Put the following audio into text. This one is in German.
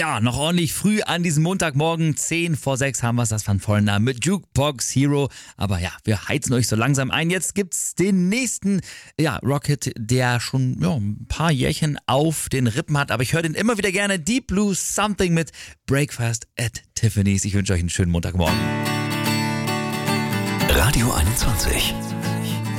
Ja, noch ordentlich früh an diesem Montagmorgen, 5:50 haben wir es, das Van Vollner mit Jukebox Hero. Aber ja, wir heizen euch so langsam ein. Jetzt gibt's den nächsten Rocket, der schon ein paar Jährchen auf den Rippen hat. Aber ich höre den immer wieder gerne. Deep Blue Something mit Breakfast at Tiffany's. Ich wünsche euch einen schönen Montagmorgen. Radio 21.